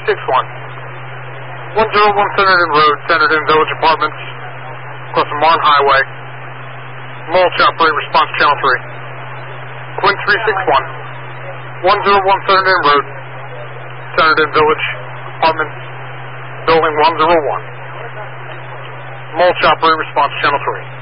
101 Centerton Road, Centerton Village Apartments, across the Marne Highway. Mulch operator response channel 3. Quinn 361 101 Centerton Road, Centerton Village Apartments, building 101. Mulch operator response channel 3.